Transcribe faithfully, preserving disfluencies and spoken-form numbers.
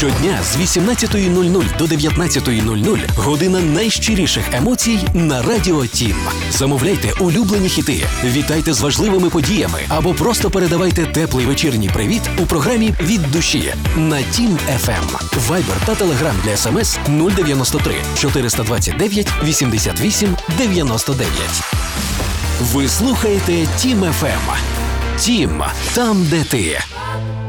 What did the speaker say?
Щодня з вісімнадцятої нуль нуль до дев'ятнадцятої нуль нуль година найщиріших емоцій на Радіо Тім. Замовляйте улюблені хіти, вітайте з важливими подіями або просто передавайте теплий вечірній привіт у програмі «Від душі» на Тім еф ем. Вайбер та Телеграм для смс нуль дев'яносто три чотириста двадцять дев'ять вісімдесят вісім дев'яносто дев'ять. Ви слухаєте Тім еф ем. Тім – там, де ти.